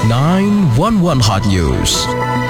911 Hot News.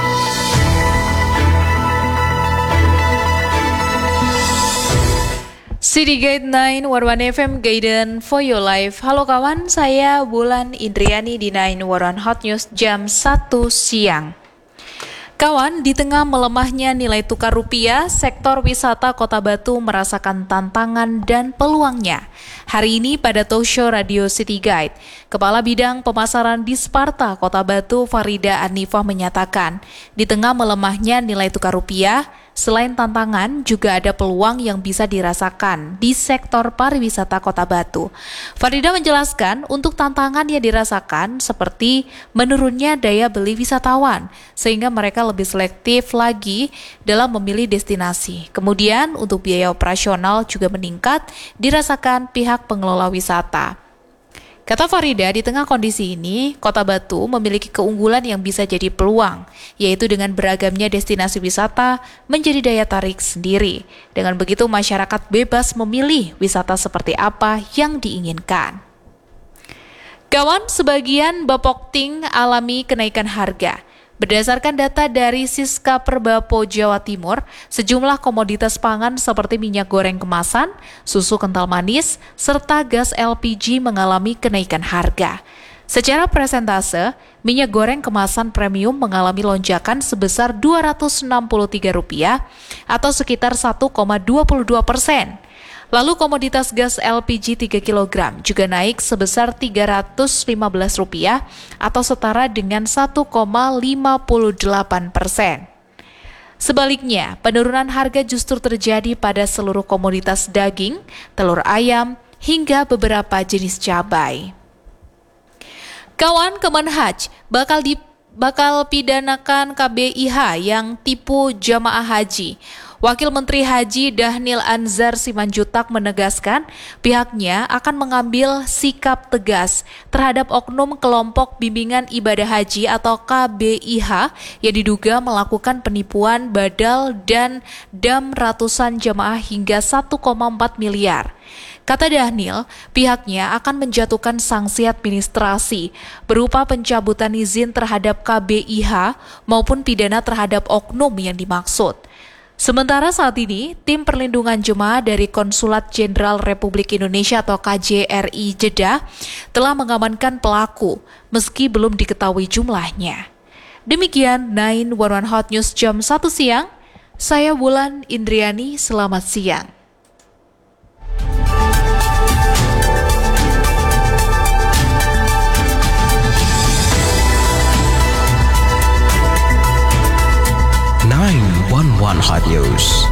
City Guide 911 FM Guidance for Your Life. Halo kawan, saya Bulan Indriani di 911 Hot News jam 1 siang. Kawan, di tengah melemahnya nilai tukar rupiah, sektor wisata Kota Batu merasakan tantangan dan peluangnya. Hari ini pada talk show Radio City Guide, Kepala Bidang Pemasaran di Sparta Kota Batu Farida Anifah menyatakan, di tengah melemahnya nilai tukar rupiah, selain tantangan, juga ada peluang yang bisa dirasakan di sektor pariwisata Kota Batu. Farida menjelaskan untuk tantangan yang dirasakan seperti menurunnya daya beli wisatawan, sehingga mereka lebih selektif lagi dalam memilih destinasi. Kemudian untuk biaya operasional juga meningkat dirasakan pihak pengelola wisata. Kata Farida, di tengah kondisi ini, Kota Batu memiliki keunggulan yang bisa jadi peluang, yaitu dengan beragamnya destinasi wisata menjadi daya tarik sendiri. Dengan begitu, masyarakat bebas memilih wisata seperti apa yang diinginkan. Kawan, sebagian Bapokting alami kenaikan harga. Berdasarkan data dari Siska Perbapo Jawa Timur, sejumlah komoditas pangan seperti minyak goreng kemasan, susu kental manis, serta gas LPG mengalami kenaikan harga. Secara presentase, minyak goreng kemasan premium mengalami lonjakan sebesar Rp263 atau sekitar 1,22%. Lalu komoditas gas LPG 3 kg juga naik sebesar Rp315 atau setara dengan 1,58%. Sebaliknya, penurunan harga justru terjadi pada seluruh komoditas daging, telur ayam, hingga beberapa jenis cabai. Kawan, Kemenhaj bakal pidanakan KBIH yang tipu jamaah haji. Wakil Menteri Haji Dahnil Anzar Simanjutak menegaskan pihaknya akan mengambil sikap tegas terhadap oknum kelompok bimbingan ibadah haji atau KBIH yang diduga melakukan penipuan badal dan dam ratusan jamaah hingga 1,4 miliar. Kata Dahnil, pihaknya akan menjatuhkan sanksi administrasi berupa pencabutan izin terhadap KBIH maupun pidana terhadap oknum yang dimaksud. Sementara saat ini, tim perlindungan jemaah dari Konsulat Jenderal Republik Indonesia atau KJRI Jeddah telah mengamankan pelaku meski belum diketahui jumlahnya. Demikian 911 Hot News jam 1 siang, saya Bulan Indriani, selamat siang. One Hot News.